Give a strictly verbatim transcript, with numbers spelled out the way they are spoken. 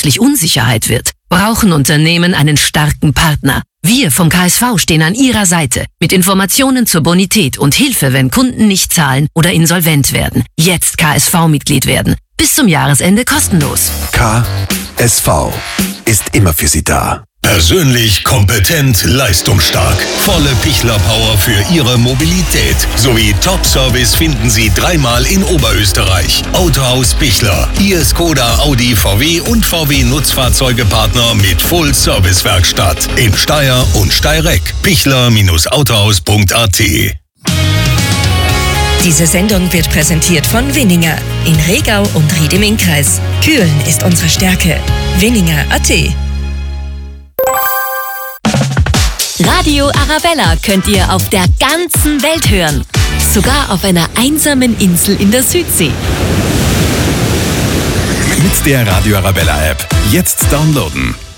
plötzlich Unsicherheit wird, brauchen Unternehmen einen starken Partner. Wir vom K S V stehen an Ihrer Seite mit Informationen zur Bonität und Hilfe, wenn Kunden nicht zahlen oder insolvent werden. Jetzt K S V-Mitglied werden. Bis zum Jahresende kostenlos. K S V ist immer für Sie da. Persönlich, kompetent, leistungsstark. Volle Pichler-Power für Ihre Mobilität. Sowie Top-Service finden Sie dreimal in Oberösterreich. Autohaus Pichler. Ihr Skoda, Audi, V W und V W-Nutzfahrzeugepartner mit Full-Service-Werkstatt. In Steyr und Steyreck. pichler Autohaus punkt a t. Diese Sendung wird präsentiert von Winninger in Regau und Ried im Innkreis. Kühlen ist unsere Stärke. Winninger punkt a t. Radio Arabella könnt ihr auf der ganzen Welt hören. Sogar auf einer einsamen Insel in der Südsee. Mit der Radio Arabella App. Jetzt downloaden.